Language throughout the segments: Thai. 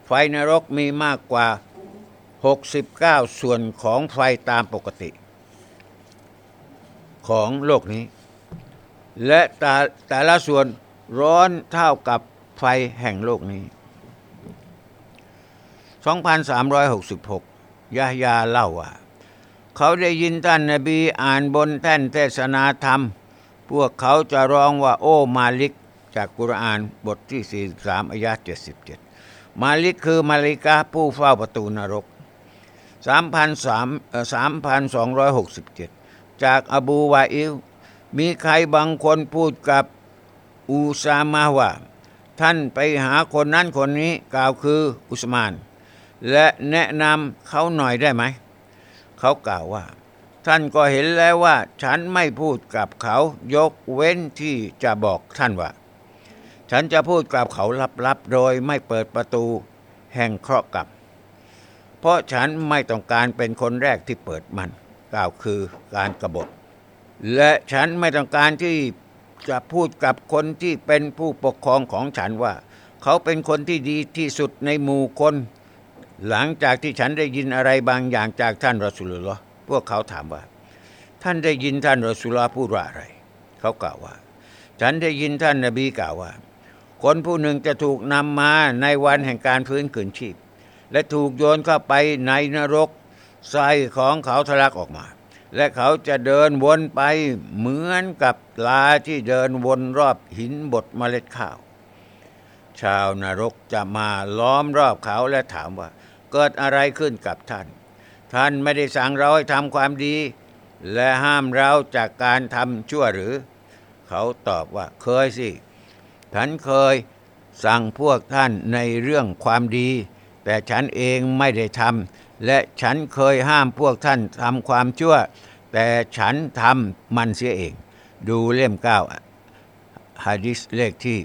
ไฟนรกมีมากกว่า69ส่วนของไฟตามปกติของโลกนี้และแต่ละส่วนร้อนเท่ากับไฟแห่งโลกนี้ 2366 ยะฮยาเล่าว่าเขาได้ยินท่านนบีอ่านบนแท่นเทศนาธรรมพวกเขาจะร้องว่าโอ้มาลิกจากกุรอานบทที่43อายะห์77มาลิกคือมาลิกะห์ผู้เฝ้าประตูนรก 3,267 จากอบูวาอิลมีใครบางคนพูดกับอูซามะว่าท่านไปหาคนนั้นคนนี้กล่าวคืออุสมานและแนะนำเขาหน่อยได้ไหมเขากล่าวว่าท่านก็เห็นแล้วว่าฉันไม่พูดกับเขายกเว้นที่จะบอกท่านว่าฉันจะพูดกับเขาลับๆโดยไม่เปิดประตูแห่งเคราะห์กรรมเพราะฉันไม่ต้องการเป็นคนแรกที่เปิดมันกล่าวคือการกบฏและฉันไม่ต้องการที่จะพูดกับคนที่เป็นผู้ปกครองของฉันว่าเขาเป็นคนที่ดีที่สุดในหมู่คนหลังจากที่ฉันได้ยินอะไรบางอย่างจากท่านรอซูลุลลอฮ์พวกเขาถามว่าท่านได้ยินท่านรอซูลุลลอฮ์พูดว่าอะไรเขากล่าวว่าฉันได้ยินท่านนบีกล่าวว่าคนผู้หนึ่งจะถูกนำมาในวันแห่งการฟื้นคืนชีพและถูกโยนเข้าไปในนรกไส้ของเขาทะลักออกมาและเขาจะเดินวนไปเหมือนกับปลาที่เดินวนรอบหินบดเมล็ดข้าวชาวนรกจะมาล้อมรอบเขาและถามว่าเกิดอะไรขึ้นกับท่านท่านไม่ได้สั่งเราให้ทำความดีและห้ามเราจากการทำชั่วหรือเขาตอบว่าเคยสิฉันเคยสั่งพวกท่านในเรื่องความดีแต่ฉันเองไม่ได้ทำและฉันเคยห้ามพวกท่านทำความชั่วแต่ฉันทำมันเสียเองดูเล่ม9หะดีษเลขที่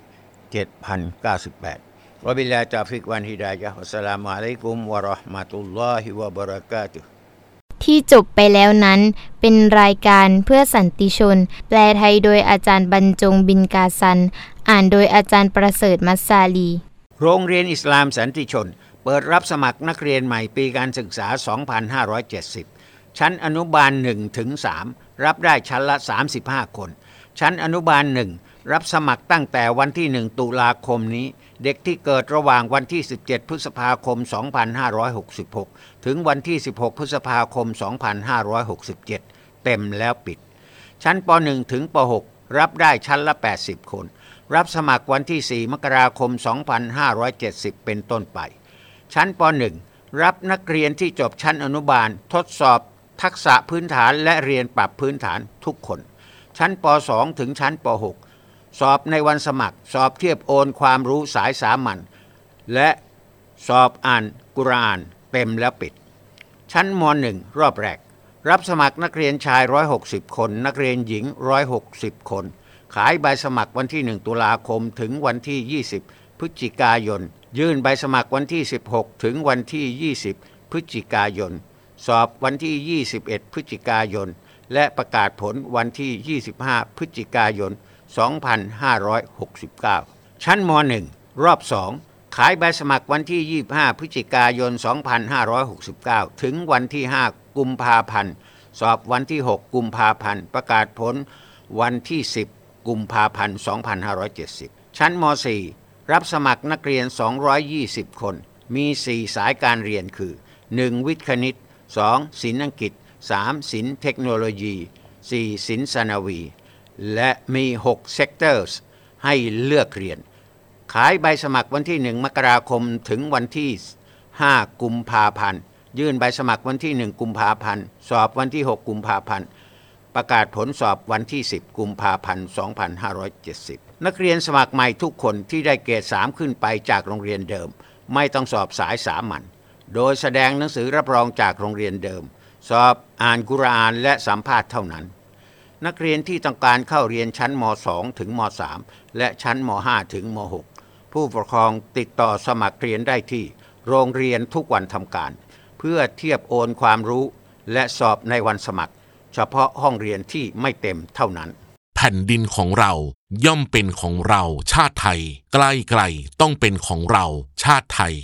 7098วะบิลลาฮิตอฟิกวันฮิดายะฮ์วัสสลามุอะลัยกุมวะเราะห์มะตุลลอฮิวะบะเราะกาตุฮ์ที่จบไปแล้วนั้นเป็นรายการเพื่อสันติชนแปลไทยโดยอาจารย์บรรจงบินกาซันอ่านโดยอาจารย์ประเสริฐมัสซาลีโรงเรียนอิสลามสันติชนเปิดรับสมัครนักเรียนใหม่ปีการศึกษา 2570 ชั้นอนุบาล 1 ถึง 3 รับได้ชั้นละ 35 คน ชั้นอนุบาล 1 รับสมัครตั้งแต่วันที่ 1 ตุลาคมนี้เด็กที่เกิดระหว่างวันที่ 17 พฤษภาคม 2566 ถึงวันที่ 16 พฤษภาคม 2567 เต็มแล้วปิด ชั้นป .1 ถึงป .6 รับได้ชั้นละ 80 คน รับสมัครวันที่ 4 มกราคม 2570 เป็นต้นไปชั้นป .1 รับนักเรียนที่จบชั้นอนุบาลทดสอบทักษะพื้นฐานและเรียนปรับพื้นฐานทุกคนชั้นป .2 ถึงชั้นป .6 สอบในวันสมัครสอบเทียบโอนความรู้สายสามัญและสอบอ่านกุรอานเต็มแล้วปิดชั้นม .1 รอบแรกรับสมัครนักเรียนชาย160คนนักเรียนหญิง160คนขายใบสมัครวันที่1ตุลาคมถึงวันที่20พฤศจิกายนยื่นใบสมัครวันที่16ถึงวันที่20พฤศจิกายนสอบวันที่21พฤศจิกายนและประกาศผลวันที่25พฤศจิกายน2569ชั้นม .1 รอบ2ขายใบสมัครวันที่25พฤศจิกายน2569ถึงวันที่5กุมภาพันธ์สอบวันที่6กุมภาพันธ์ประกาศผลวันที่10กุมภาพันธ์2570ชั้นม .4 รับสมัครนักเรียน220คนมี4สายการเรียนคือ1วิทย์คณิต2ศิลป์อังกฤษ3ศิลป์เทคโนโลยี4ศิลป์สนวีและมี6 sectors ให้เลือกเรียนขายใบสมัครวันที่1มกราคมถึงวันที่5กุมภาพันธ์ยื่นใบสมัครวันที่1กุมภาพันธ์สอบวันที่6กุมภาพันธ์ประกาศผลสอบวันที่10กุมภาพันธ์2570นักเรียนสมัครใหม่ทุกคนที่ได้เกรด3ขึ้นไปจากโรงเรียนเดิมไม่ต้องสอบสายสามัญโดยแสดงหนังสือรับรองจากโรงเรียนเดิมสอบอ่านกุรอานและสัมภาษณ์เท่านั้นนักเรียนที่ต้องการเข้าเรียนชั้นม .2 ถึงม .3 และชั้นม .5 ถึงม .6 ผู้ปกครองติดต่อสมัครเรียนได้ที่โรงเรียนทุกวันทำการเพื่อเทียบโอนความรู้และสอบในวันสมัครเฉพาะห้องเรียนที่ไม่เต็มเท่านั้นแผ่นดินของเราย่อมเป็นของเราชาติไทยใกล้ๆต้องเป็นของเราชาติไทย